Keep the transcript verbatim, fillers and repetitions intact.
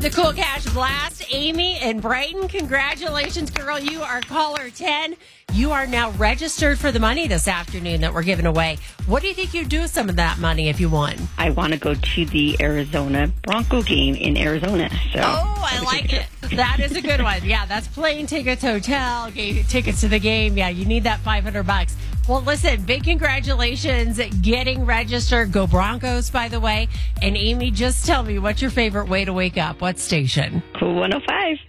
the Cool Cash Blast. Amy in Brighton, congratulations, girl. You are caller ten. You are now registered for the money this afternoon that we're giving away. What do you think you'd do with some of that money if you won? I want to go to the Arizona Bronco game in Arizona. So oh, I like it. That is a good one. Yeah, that's plane tickets, hotel, game, tickets to the game. Yeah, you need that five hundred bucks. Well, listen, big congratulations getting registered. Go Broncos, by the way. And Amy, just tell me, what's your favorite way to wake up? What station? Cool one oh five.